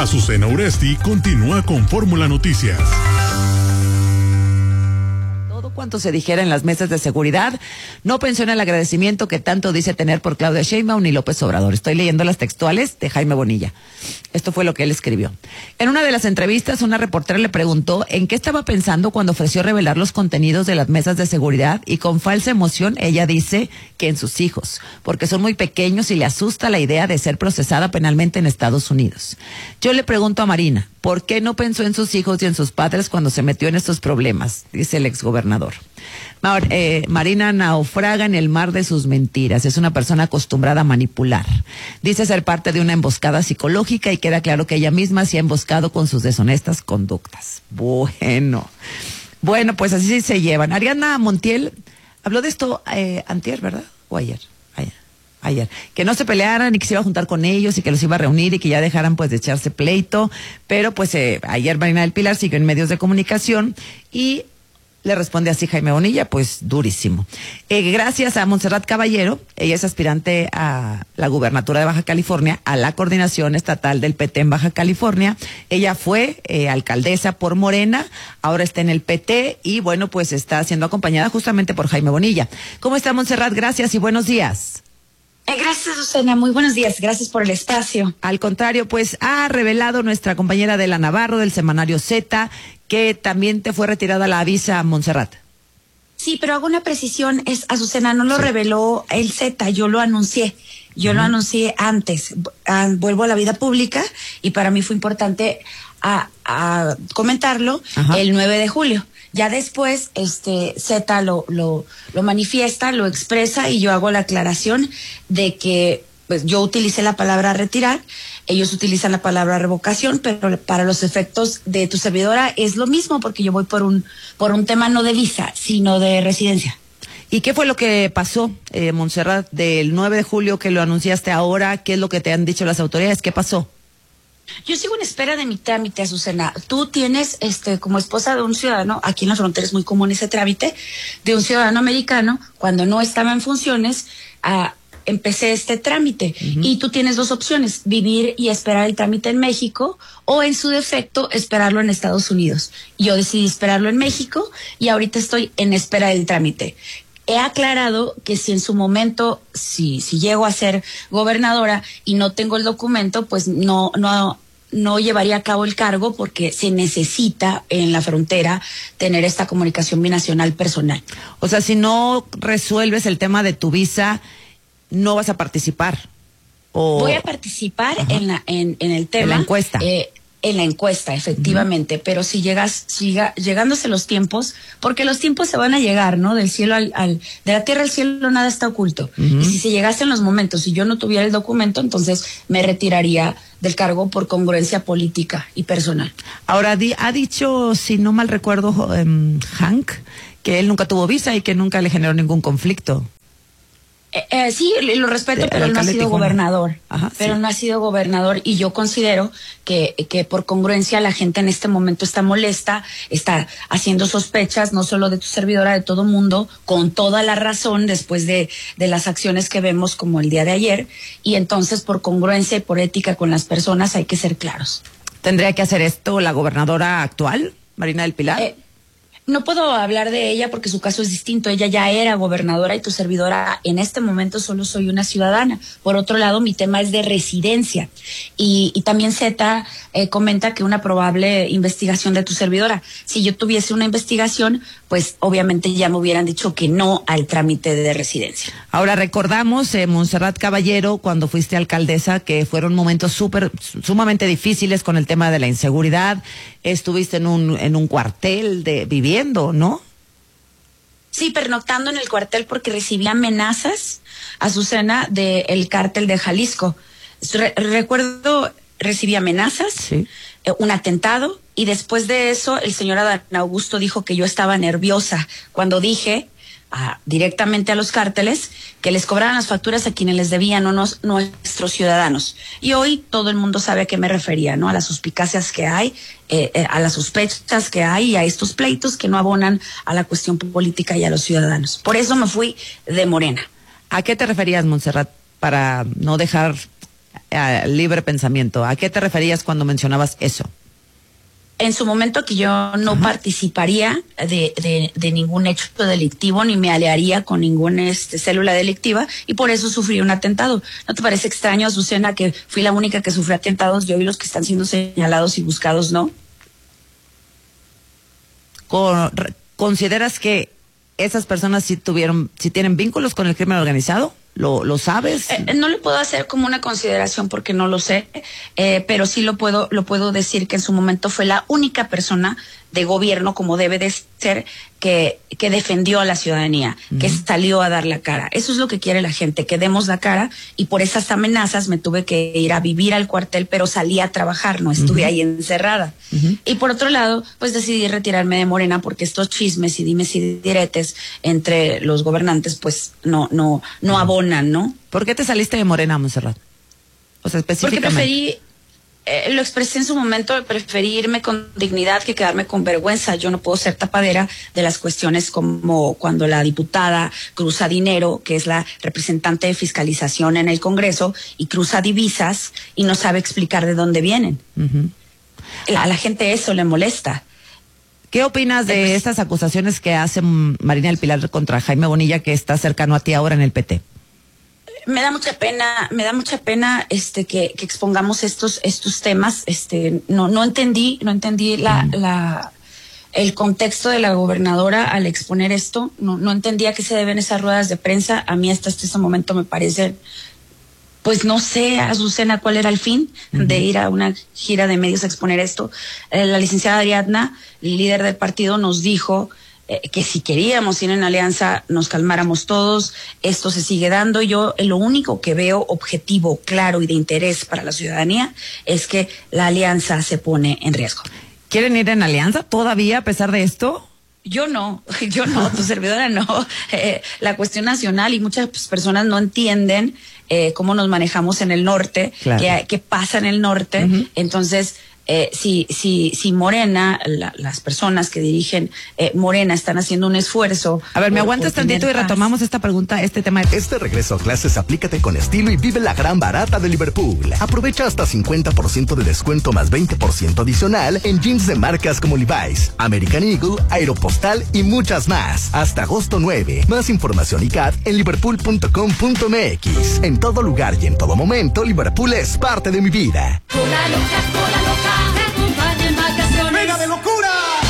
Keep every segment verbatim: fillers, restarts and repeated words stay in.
Azucena Uresti continúa con Fórmula Noticias. Cuanto se dijera en las mesas de seguridad, no pensó en el agradecimiento que tanto dice tener por Claudia Sheinbaum y López Obrador. Estoy leyendo las textuales de Jaime Bonilla. Esto fue lo que él escribió. En una de las entrevistas, una reportera le preguntó en qué estaba pensando cuando ofreció revelar los contenidos de las mesas de seguridad, y con falsa emoción ella dice que en sus hijos, porque son muy pequeños y le asusta la idea de ser procesada penalmente en Estados Unidos. Yo le pregunto a Marina, ¿por qué no pensó en sus hijos y en sus padres cuando se metió en estos problemas? Dice el exgobernador. Mar, eh, Marina naufraga en el mar de sus mentiras. Es una persona acostumbrada a manipular. Dice ser parte de una emboscada psicológica y queda claro que ella misma se ha emboscado con sus deshonestas conductas. Bueno, bueno, pues así se llevan. Ariadna Montiel habló de esto eh, antier, ¿verdad? O ayer. ayer. Ayer, que no se pelearan y que se iba a juntar con ellos y que los iba a reunir y que ya dejaran pues de echarse pleito, pero pues eh, ayer Marina del Pilar siguió en medios de comunicación y le responde así Jaime Bonilla, pues durísimo. Eh, gracias a Montserrat Caballero, ella es aspirante a la gubernatura de Baja California, a la coordinación estatal del P T en Baja California. Ella fue eh, alcaldesa por Morena, ahora está en el P T y bueno, pues está siendo acompañada justamente por Jaime Bonilla. ¿Cómo está, Montserrat? Gracias y buenos días. Eh, gracias, Susana. Muy buenos días. Gracias por el espacio. Al contrario, pues ha revelado nuestra compañera Adela Navarro del semanario Z que también te fue retirada la visa, Montserrat. Sí, pero hago una precisión. Es Azucena, no lo sí. reveló el Z, yo lo anuncié. Yo uh-huh. lo anuncié antes. Ah, vuelvo a la vida pública y para mí fue importante a, a comentarlo uh-huh. el nueve de julio. Ya después, este, Z lo, lo, lo manifiesta, lo expresa y yo hago la aclaración de que, pues, yo utilicé la palabra retirar, ellos utilizan la palabra revocación, pero para los efectos de tu servidora es lo mismo porque yo voy por un, por un tema no de visa, sino de residencia. ¿Y qué fue lo que pasó, eh, Montserrat, del nueve de julio que lo anunciaste ahora? ¿Qué es lo que te han dicho las autoridades? ¿Qué pasó? Yo sigo en espera de mi trámite, Azucena. Tú tienes, este, como esposa de un ciudadano, aquí en la frontera es muy común ese trámite, de un ciudadano americano, cuando no estaba en funciones, a, empecé este trámite. Uh-huh. Y tú tienes dos opciones, vivir y esperar el trámite en México, o en su defecto, esperarlo en Estados Unidos. Yo decidí esperarlo en México, y ahorita estoy en espera del trámite. He aclarado que si en su momento, si, si llego a ser gobernadora y no tengo el documento, pues no, no, no llevaría a cabo el cargo porque se necesita en la frontera tener esta comunicación binacional personal. O sea, si no resuelves el tema de tu visa, no vas a participar. O... Voy a participar en la, en, en el tema. En la encuesta. Eh, En la encuesta, efectivamente, uh-huh. pero si llegas, siga, llegándose los tiempos, porque los tiempos se van a llegar, ¿no? Del cielo al, al de la tierra al cielo nada está oculto. Uh-huh. Y si se llegasen los momentos y yo no tuviera el documento, entonces me retiraría del cargo por congruencia política y personal. Ahora, di, ha dicho, si no mal recuerdo, um, Hank, que él nunca tuvo visa y que nunca le generó ningún conflicto. Eh, eh, sí, lo respeto, de, pero él no ha sido gobernador. Ajá, pero sí. no ha sido gobernador y yo considero que, que por congruencia la gente en este momento está molesta, está haciendo sospechas, no solo de tu servidora, de todo mundo, con toda la razón después de, de las acciones que vemos como el día de ayer, y entonces por congruencia y por ética con las personas hay que ser claros. ¿Tendría que hacer esto la gobernadora actual, Marina del Pilar? Eh, No puedo hablar de ella porque su caso es distinto. Ella ya era gobernadora y tu servidora en este momento solo soy una ciudadana. Por otro lado, mi tema es de residencia. Y, y también Z eh, comenta que una probable investigación de tu servidora. Si yo tuviese una investigación, pues obviamente ya me hubieran dicho que no al trámite de residencia. Ahora recordamos, eh, Montserrat Caballero, cuando fuiste alcaldesa, que fueron momentos súper, sumamente difíciles con el tema de la inseguridad. Estuviste en un, en un cuartel de viviendo, ¿no? Sí, pernoctando en el cuartel porque recibí amenazas, Azucena, del cártel de Jalisco. Re- recuerdo, recibí amenazas, sí. eh, un atentado, y después de eso el señor Adán Augusto dijo que yo estaba nerviosa cuando dije a, directamente a los cárteles que les cobraran las facturas a quienes les debían unos, nuestros ciudadanos. Y hoy todo el mundo sabe a qué me refería, ¿no? A las suspicacias que hay, eh, eh, a las sospechas que hay y a estos pleitos que no abonan a la cuestión política y a los ciudadanos. Por eso me fui de Morena. ¿A qué te referías, Montserrat, para no dejar uh, libre pensamiento. ¿A qué te referías cuando mencionabas eso? En su momento que yo no Ajá. participaría de, de, de ningún hecho delictivo ni me aliaría con ninguna este, célula delictiva y por eso sufrí un atentado. ¿No te parece extraño, Azucena, que fui la única que sufrió atentados y hoy los que están siendo señalados y buscados no? Con, ¿Consideras que esas personas sí tuvieron, sí tienen vínculos con el crimen organizado? ¿Lo, lo sabes? Eh, no le puedo hacer como una consideración porque no lo sé, eh, pero sí lo puedo, lo puedo decir que en su momento fue la única persona de gobierno, como debe de ser, que, que defendió a la ciudadanía, uh-huh. que salió a dar la cara. Eso es lo que quiere la gente, que demos la cara, y por esas amenazas me tuve que ir a vivir al cuartel, pero salí a trabajar, no estuve uh-huh. ahí encerrada. Uh-huh. Y por otro lado, pues decidí retirarme de Morena porque estos chismes y dimes y diretes entre los gobernantes, pues no, no, no uh-huh. abonan, ¿no? ¿Por qué te saliste de Morena, Montserrat? O sea, específicamente. Porque preferí... Eh, lo expresé en su momento, preferí irme con dignidad que quedarme con vergüenza. Yo no puedo ser tapadera de las cuestiones como cuando la diputada cruza dinero, que es la representante de fiscalización en el Congreso, y cruza divisas y no sabe explicar de dónde vienen. Uh-huh. A la gente eso le molesta. ¿Qué opinas de pues, estas acusaciones que hace Marina del Pilar contra Jaime Bonilla, que está cercano a ti ahora en el P T? Me da mucha pena, me da mucha pena este que, que expongamos estos estos temas. Este no no entendí, no entendí la, mm. la el contexto de la gobernadora al exponer esto. No no entendía a qué se deben esas ruedas de prensa. A mí hasta este momento me parecen, pues no sé, Azucena, cuál era el fin mm. de ir a una gira de medios a exponer esto. Eh, la licenciada Ariadna, líder del partido, nos dijo que si queríamos ir en alianza nos calmáramos todos. Esto se sigue dando. Yo eh, lo único que veo objetivo, claro y de interés para la ciudadanía es que la alianza se pone en riesgo. ¿Quieren ir en alianza todavía a pesar de esto? Yo no, yo no, tu servidora no. Eh, la cuestión nacional y muchas pues, personas no entienden eh, cómo nos manejamos en el norte, claro. qué, qué pasa en el norte. Uh-huh. Entonces, Eh, si, si, si Morena, la, las personas que dirigen eh, Morena están haciendo un esfuerzo. A ver, me por, aguantas por tantito y retomamos esta pregunta, este tema. Este regreso a clases, aplícate con estilo y vive la gran barata de Liverpool. Aprovecha hasta cincuenta por ciento de descuento más veinte por ciento adicional en jeans de marcas como Levi's, American Eagle, Aeropostal y muchas más. Hasta agosto nueve. Más información y C A T en liverpool punto com punto m x. En todo lugar y en todo momento, Liverpool es parte de mi vida. Cola loca, cola loca. ¡Mega de locura!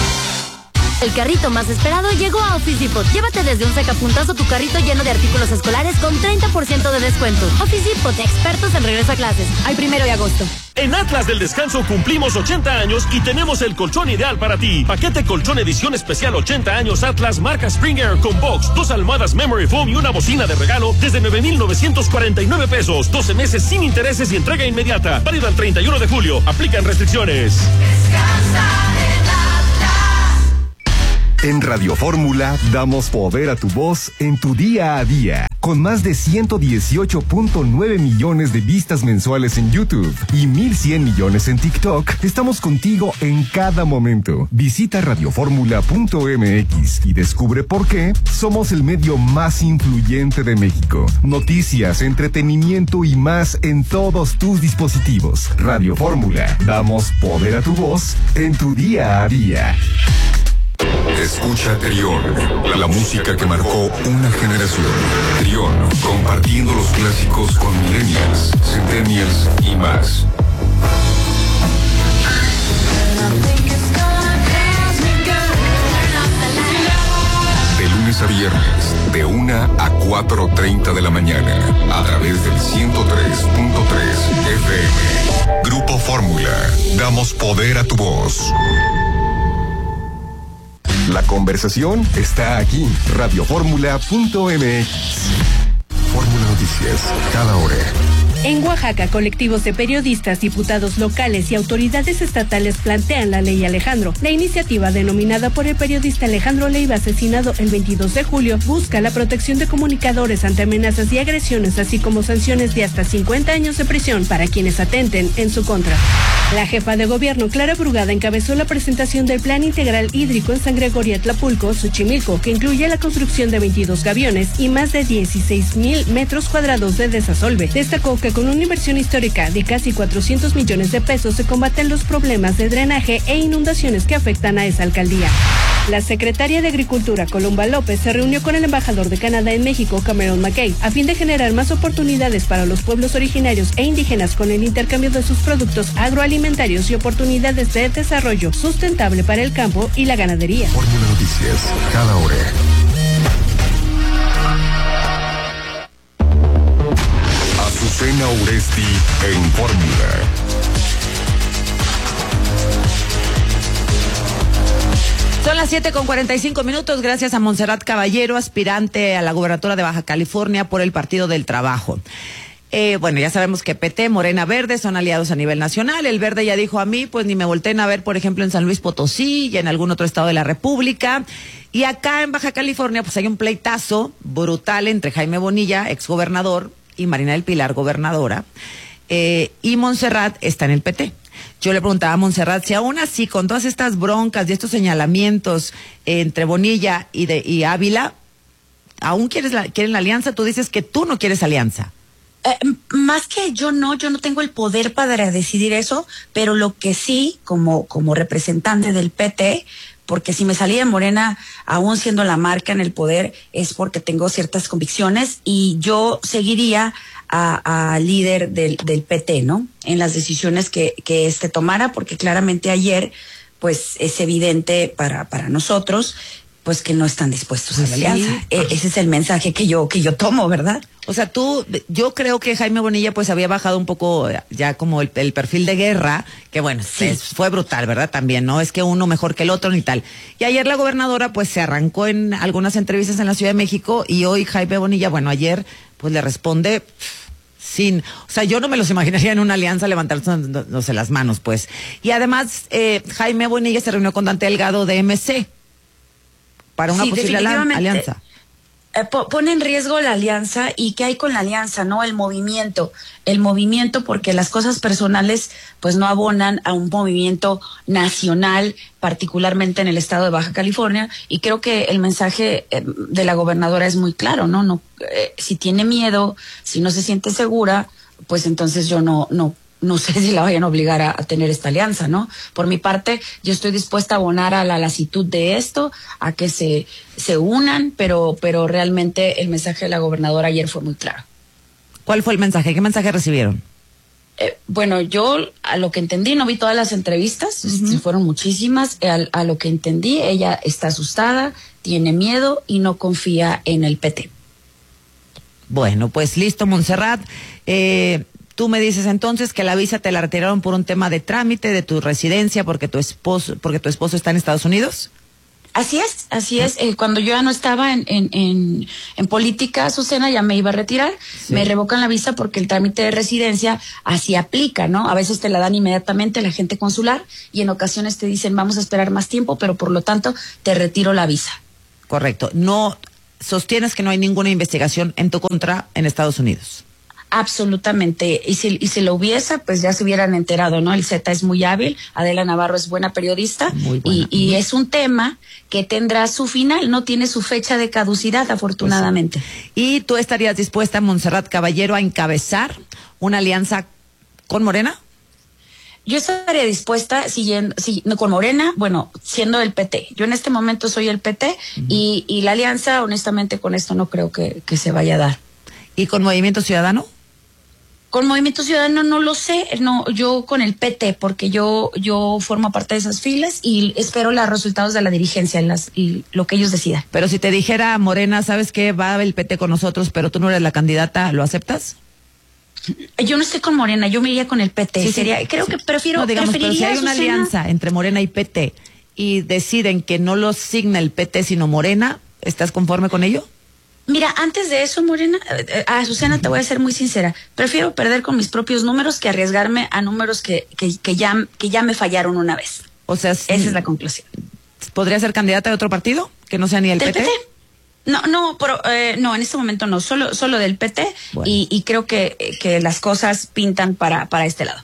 El carrito más esperado llegó a Office Depot. Llévate desde un sacapuntazo tu carrito lleno de artículos escolares con treinta por ciento de descuento. Office Depot, expertos en regreso a clases. Al primero de agosto. En Atlas del Descanso cumplimos ochenta años y tenemos el colchón ideal para ti. Paquete colchón edición especial ochenta años Atlas marca Springer con box, dos almohadas Memory Foam y una bocina de regalo desde nueve mil novecientos cuarenta y nueve pesos. doce meses sin intereses y entrega inmediata. Válido al treinta y uno de julio. Aplican restricciones. Descansa en Atlas. En Radio Fórmula damos poder a tu voz en tu día a día. Con más de ciento dieciocho punto nueve millones de vistas mensuales en YouTube y mil cien millones en TikTok, estamos contigo en cada momento. Visita radio fórmula punto m x y descubre por qué somos el medio más influyente de México. Noticias, entretenimiento y más en todos tus dispositivos. Radio Fórmula, damos poder a tu voz en tu día a día. Escucha Trión, la música que marcó una generación. Trión, compartiendo los clásicos con millennials, centennials y más. De lunes a viernes, de una a cuatro treinta de la mañana, a través del ciento tres punto tres F M. Grupo Fórmula, damos poder a tu voz. La conversación está aquí. radio fórmula punto m x. Fórmula Noticias, cada hora. En Oaxaca, colectivos de periodistas, diputados locales y autoridades estatales plantean la Ley Alejandro. La iniciativa, denominada por el periodista Alejandro Leiva, asesinado el veintidós de julio, busca la protección de comunicadores ante amenazas y agresiones, así como sanciones de hasta cincuenta años de prisión para quienes atenten en su contra. La jefa de gobierno, Clara Brugada, encabezó la presentación del Plan Integral Hídrico en San Gregorio Atlapulco, Xochimilco, que incluye la construcción de veintidós gaviones y más de dieciséis mil metros cuadrados de desasolve. Destacó que con una inversión histórica de casi cuatrocientos millones de pesos se combaten los problemas de drenaje e inundaciones que afectan a esa alcaldía. La secretaria de Agricultura, Columba López, se reunió con el embajador de Canadá en México, Cameron McKay, a fin de generar más oportunidades para los pueblos originarios e indígenas con el intercambio de sus productos agroalimentarios y oportunidades de desarrollo sustentable para el campo y la ganadería. Fórmula Noticias, cada hora. Azucena Uresti en Fórmula. Son las siete con cuarenta y cinco minutos, gracias a Montserrat Caballero, aspirante a la gubernatura de Baja California por el Partido del Trabajo. Eh, bueno, ya sabemos que P T, Morena, Verde son aliados a nivel nacional. El Verde ya dijo a mí, pues ni me volteen a ver, por ejemplo, en San Luis Potosí y en algún otro estado de la República. Y acá en Baja California, pues hay un pleitazo brutal entre Jaime Bonilla, exgobernador, y Marina del Pilar, gobernadora. Eh, y Montserrat está en el P T. Yo le preguntaba a Montserrat si aún así, con todas estas broncas y estos señalamientos eh, entre Bonilla y, de, y Ávila, ¿aún quieres la, quieren la alianza? Tú dices que tú no quieres alianza. Eh, más que yo no, yo no tengo el poder para decidir eso, pero lo que sí, como, como representante del P T, porque si me salí de Morena, aún siendo la marca en el poder, es porque tengo ciertas convicciones y yo seguiría a, a líder del, del P T, ¿no? En las decisiones que, que este tomara, porque claramente ayer, pues es evidente para, para nosotros, pues que no están dispuestos pues a la sí. alianza. E- ese es el mensaje que yo, que yo tomo, ¿verdad? O sea, tú, yo creo que Jaime Bonilla pues había bajado un poco ya como el, el perfil de guerra, que bueno, sí. es, fue brutal, ¿verdad? También, ¿no? Es que uno mejor que el otro ni tal. Y ayer la gobernadora pues se arrancó en algunas entrevistas en la Ciudad de México y hoy Jaime Bonilla, bueno, ayer pues le responde sin, o sea, yo no me los imaginaría en una alianza levantándose las manos, pues. Y además, eh, Jaime Bonilla se reunió con Dante Delgado de M C para una sí, posible alianza. Eh, po- pone en riesgo la alianza. ¿Y qué hay con la alianza? No, el movimiento. El movimiento, porque las cosas personales pues no abonan a un movimiento nacional, particularmente en el estado de Baja California. Y creo que el mensaje eh, de la gobernadora es muy claro, ¿no? no eh, si tiene miedo, si no se siente segura, pues entonces yo no, no, no sé si la vayan a obligar a, a tener esta alianza, ¿no? Por mi parte, yo estoy dispuesta a abonar a la lasitud de esto, a que se, se unan, pero, pero realmente el mensaje de la gobernadora ayer fue muy claro. ¿Cuál fue el mensaje? ¿Qué mensaje recibieron? Eh, bueno, yo a lo que entendí, no vi todas las entrevistas, uh-huh. fueron muchísimas, a, a lo que entendí, ella está asustada, tiene miedo y no confía en el P T. Bueno, pues listo, Montserrat. Eh... Tú me dices entonces que la visa te la retiraron por un tema de trámite de tu residencia porque tu esposo, porque tu esposo está en Estados Unidos. Así es, así es. Eh, cuando yo ya no estaba en, en, en, en política, Azucena, ya me iba a retirar. Sí. Me revocan la visa porque el trámite de residencia así aplica, ¿no? A veces te la dan inmediatamente la gente consular y en ocasiones te dicen vamos a esperar más tiempo, pero por lo tanto te retiro la visa. Correcto. No sostienes que no hay ninguna investigación en tu contra en Estados Unidos. Absolutamente, y si, y si lo hubiese, pues ya se hubieran enterado, ¿no? El Z es muy hábil, Adela Navarro es buena periodista, muy buena. Y, y es un tema que tendrá su final, no tiene su fecha de caducidad, afortunadamente. Pues sí. ¿Y tú estarías dispuesta, Montserrat Caballero, a encabezar una alianza con Morena? Yo estaría dispuesta, siguiendo, si, no, con Morena, bueno, siendo el P T. Yo en este momento soy el P T, uh-huh. y, y la alianza, honestamente, con esto no creo que, que se vaya a dar. ¿Y con Movimiento Ciudadano? Con Movimiento Ciudadano no lo sé, no, yo con el P T, porque yo yo formo parte de esas filas y espero los resultados de la dirigencia las, y lo que ellos decidan. Pero si te dijera Morena, ¿sabes qué? Va el P T con nosotros, pero tú no eres la candidata, ¿lo aceptas? Yo no estoy con Morena, yo me iría con el P T. Sí, Sería, sí, creo sí. que prefiero, no, digamos, pero si hay una Azucena, alianza entre Morena y P T y deciden que no lo signa el P T sino Morena, ¿estás conforme con ello? Mira, antes de eso, Morena, eh, a Azucena te voy a ser muy sincera. Prefiero perder con mis propios números que arriesgarme a números que, que, que, ya, que ya me fallaron una vez. O sea, esa es la conclusión. ¿Podría ser candidata de otro partido que no sea ni el P T? ¿Del P T? No, no, pero, eh, no, en este momento no, solo, solo del P T, bueno. y, y creo que, que las cosas pintan para, para este lado.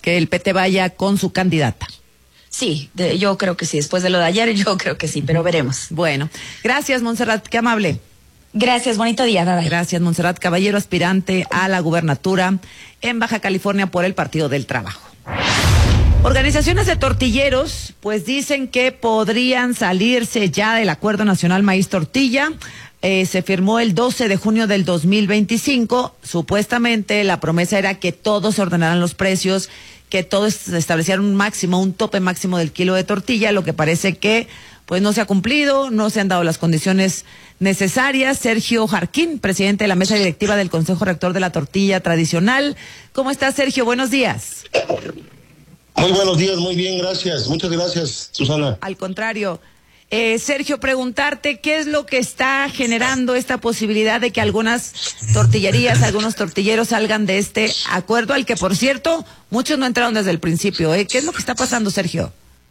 que el P T vaya con su candidata. Sí, de, yo creo que sí. Después de lo de ayer, yo creo que sí, pero veremos. Bueno, gracias, Montserrat, qué amable. Gracias, bonito día. Bye, bye. Gracias, Montserrat Caballero, aspirante a la gubernatura en Baja California por el Partido del Trabajo. Organizaciones de tortilleros, pues dicen que podrían salirse ya del Acuerdo Nacional Maíz Tortilla. Eh, se firmó el doce de junio del dos mil veinticinco. Supuestamente la promesa era que todos se ordenaran los precios, que todos establecieran un máximo, un tope máximo del kilo de tortilla, lo que parece que pues no se ha cumplido, no se han dado las condiciones necesarias. Sergio Jarquín, presidente de la mesa directiva del Consejo Rector de la Tortilla Tradicional. ¿Cómo estás, Sergio? Buenos días. Muy buenos días, muy bien, gracias. Muchas gracias, Susana. Al contrario. Eh, Sergio, preguntarte qué es lo que está generando esta posibilidad de que algunas tortillerías, algunos tortilleros salgan de este acuerdo, al que, por cierto, muchos no entraron desde el principio. ¿eh? ¿Qué es lo que está pasando, Sergio?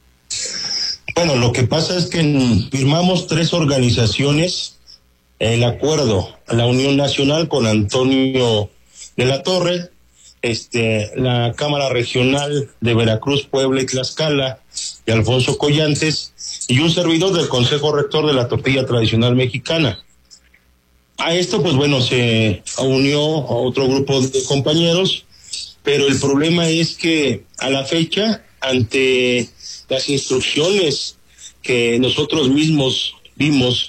Bueno, lo que pasa es que firmamos tres organizaciones el acuerdo, la Unión Nacional con Antonio de la Torre, este, la Cámara Regional de Veracruz, Puebla y Tlaxcala, de Alfonso Collantes, y un servidor del Consejo Rector de la Tortilla Tradicional Mexicana. A esto, pues bueno, se unió a otro grupo de compañeros, pero el problema es que a la fecha, ante las instrucciones que nosotros mismos vimos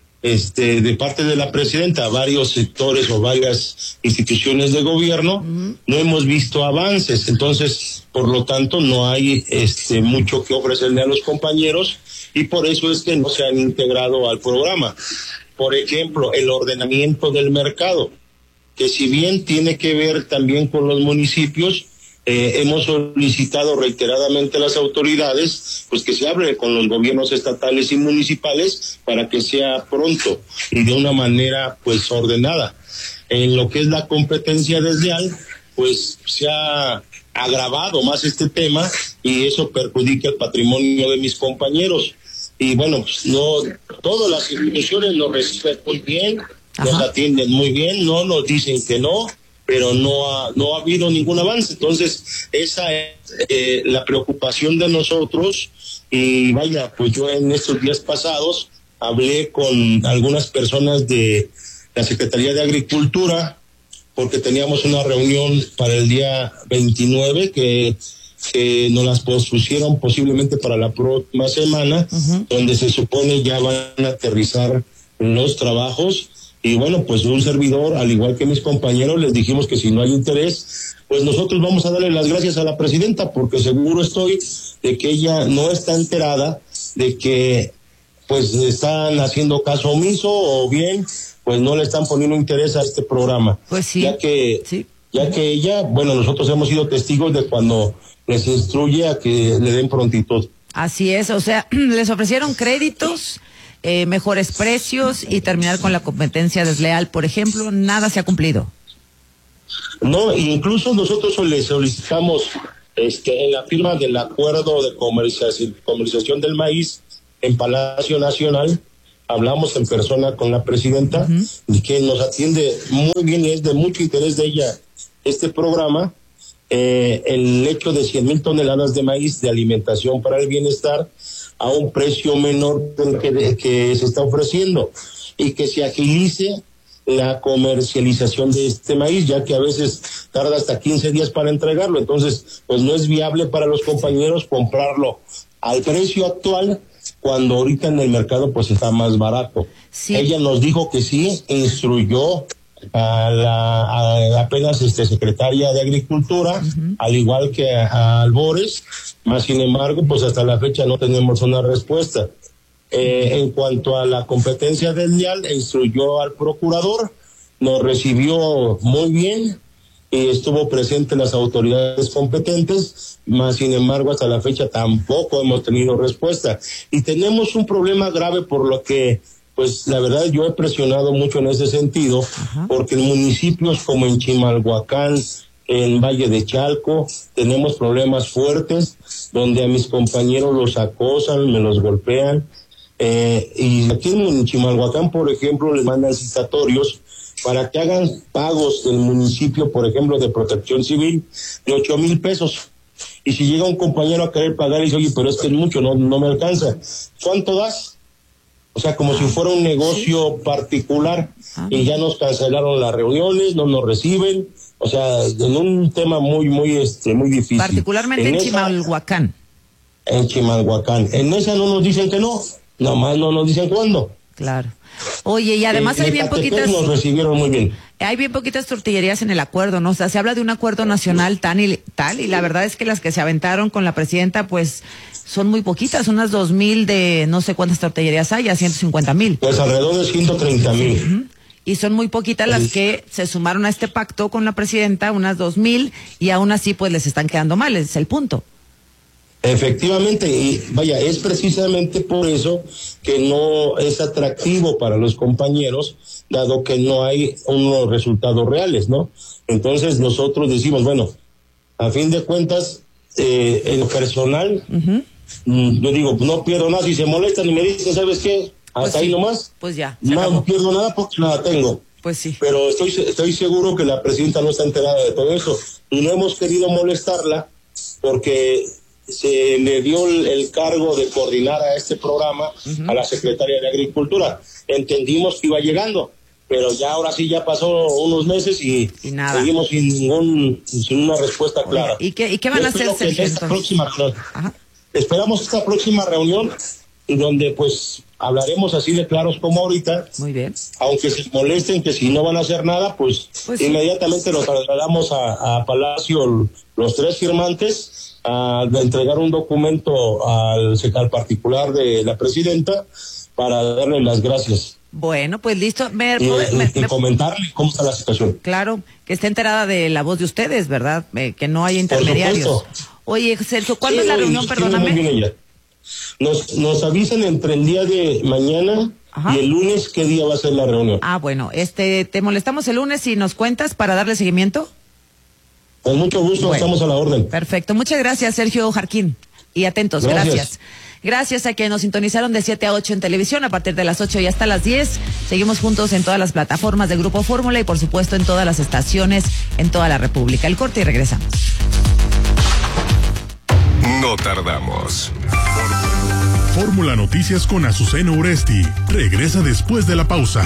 este de parte de la presidenta a varios sectores o varias instituciones de gobierno, uh-huh. no hemos visto avances. Entonces, por lo tanto, no hay este mucho que ofrecerle a los compañeros y por eso es que no se han integrado al programa. Por ejemplo, el ordenamiento del mercado, que si bien tiene que ver también con los municipios, Eh, hemos solicitado reiteradamente a las autoridades pues que se hable con los gobiernos estatales y municipales para que sea pronto y de una manera pues ordenada. En lo que es la competencia desleal, pues se ha agravado más este tema y eso perjudica el patrimonio de mis compañeros. Y bueno, pues no, todas las instituciones nos reciben muy bien, Ajá. nos atienden muy bien, no nos dicen que no, pero no ha no ha habido ningún avance. Entonces esa es eh, la preocupación de nosotros. Y vaya, pues yo en estos días pasados hablé con algunas personas de la Secretaría de Agricultura porque teníamos una reunión para el día veintinueve que, que nos las pospusieron posiblemente para la próxima semana, uh-huh. donde se supone ya van a aterrizar los trabajos. Y bueno, pues un servidor, al igual que mis compañeros, les dijimos que si no hay interés, pues nosotros vamos a darle las gracias a la presidenta, porque seguro estoy de que ella no está enterada de que pues están haciendo caso omiso o bien pues no le están poniendo interés a este programa. Pues sí. Ya que, sí. ya que ella, bueno, nosotros hemos sido testigos de cuando les instruye a que le den prontitud. Así es, o sea, les ofrecieron créditos, Eh, mejores precios y terminar con la competencia desleal, por ejemplo, nada se ha cumplido. No, incluso nosotros le solicitamos este en la firma del acuerdo de comercialización, comercialización del maíz en Palacio Nacional, hablamos en persona con la presidenta, uh-huh. que nos atiende muy bien y es de mucho interés de ella este programa, eh, el hecho de cien mil toneladas de maíz de alimentación para el bienestar a un precio menor del que, de, que se está ofreciendo y que se agilice la comercialización de este maíz, ya que a veces tarda hasta quince días para entregarlo. Entonces, pues no es viable para los compañeros comprarlo al precio actual cuando ahorita en el mercado pues está más barato. Sí. Ella nos dijo que sí, instruyó a la a apenas este secretaria de Agricultura, uh-huh. al igual que a, a Albores, más sin embargo, pues hasta la fecha no tenemos una respuesta. Eh, en cuanto a la competencia desleal, instruyó al procurador, nos recibió muy bien y estuvo presente las autoridades competentes, más sin embargo hasta la fecha tampoco hemos tenido respuesta. Y tenemos un problema grave por lo que pues la verdad yo he presionado mucho en ese sentido, Ajá. porque en municipios como en Chimalhuacán, en Valle de Chalco, tenemos problemas fuertes, donde a mis compañeros los acosan, me los golpean, eh, y aquí en Chimalhuacán, por ejemplo, les mandan citatorios para que hagan pagos del municipio, por ejemplo, de protección civil, de ocho mil pesos, Y si llega un compañero a querer pagar y dice, oye, pero es que es mucho, no, no me alcanza. ¿Cuánto das? O sea, como si fuera un negocio particular, y ya nos cancelaron las reuniones, no nos reciben, o sea, en un tema muy, muy, este, muy difícil. Particularmente en, en Chimalhuacán. En Chimalhuacán. En esa no nos dicen que no, nomás no nos dicen cuándo. Claro. Oye, y además eh, hay bien poquitas... nos recibieron muy bien. Hay bien poquitas tortillerías en el acuerdo, ¿no? O sea, se habla de un acuerdo nacional tan y tal, y la verdad es que las que se aventaron con la presidenta, pues, son muy poquitas, unas dos mil de no sé cuántas tortillerías hay, a ciento cincuenta mil. Pues alrededor de ciento treinta mil. Uh-huh. Y son muy poquitas las que se sumaron a este pacto con la presidenta, unas dos mil, y aún así, pues, les están quedando mal, ese es el punto. Efectivamente, y vaya, es precisamente por eso que no es atractivo para los compañeros, dado que no hay unos resultados reales, ¿no? Entonces nosotros decimos, bueno, a fin de cuentas, eh, en lo personal, uh-huh. yo digo, no pierdo nada, si se molestan y me dicen, ¿sabes qué? Hasta pues ahí sí. nomás. Pues ya. No acabó. Pierdo nada porque nada tengo. Pues sí. Pero estoy, estoy seguro que la presidenta no está enterada de todo eso. Y no hemos querido molestarla porque se le dio el, el cargo de coordinar a este programa uh-huh. a la secretaria de Agricultura. Entendimos que iba llegando, pero ya ahora sí ya pasó unos meses y, y nada. seguimos sin ningún sin una respuesta clara. Oye, ¿y qué, y qué van Yo a hacer, Sergio? Esta próxima reunión, esperamos esta próxima reunión donde pues hablaremos así de claros como ahorita. Muy bien. Aunque se molesten que si no van a hacer nada, pues, pues inmediatamente sí. Lo trasladamos a, a Palacio los tres firmantes a entregar un documento al, al particular de la presidenta para darle las gracias. Bueno, pues listo. Me, y, me, y me, comentarle cómo está la situación. Claro, que esté enterada de la voz de ustedes, ¿verdad? Eh, que no haya intermediarios. Oye, Sergio, ¿cuándo sí, es la reunión? Sí, perdóname. Nos, nos avisan entre el día de mañana Ajá. y el lunes qué día va a ser la reunión. Ah, bueno, este, te molestamos el lunes y nos cuentas para darle seguimiento. Con mucho gusto, bueno, estamos a la orden. Perfecto, muchas gracias, Sergio Jarquín. Y atentos, gracias. Gracias, gracias a quienes nos sintonizaron de siete a ocho en televisión, a partir de las ocho y hasta las diez. Seguimos juntos en todas las plataformas de Grupo Fórmula y por supuesto en todas las estaciones en toda la República. El corte y regresamos. No tardamos. Fórmula Noticias con Azucena Uresti regresa después de la pausa.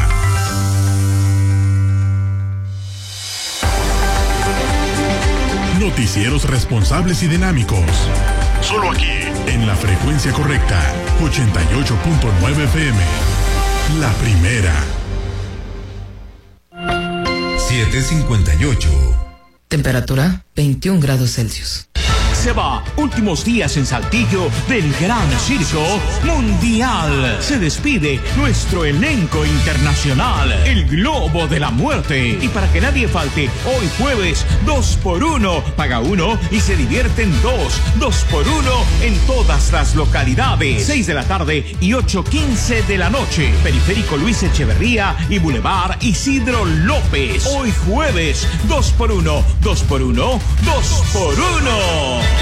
Noticieros responsables y dinámicos. Solo aquí, en la frecuencia correcta, ochenta y ocho punto nueve F M. La primera. siete cincuenta y ocho. Temperatura veintiún grados Celsius. Se va, últimos días en Saltillo del Gran Circo Mundial. Se despide nuestro elenco internacional, el Globo de la Muerte. Y para que nadie falte, hoy jueves, dos por uno. Paga uno y se divierten dos. Dos por uno en todas las localidades. Seis de la tarde y ocho quince de la noche. Periférico Luis Echeverría y Boulevard Isidro López. Hoy jueves, dos por uno. Dos por uno. Dos por uno.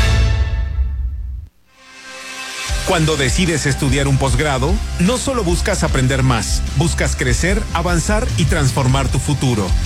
Cuando decides estudiar un posgrado, no solo buscas aprender más, buscas crecer, avanzar y transformar tu futuro.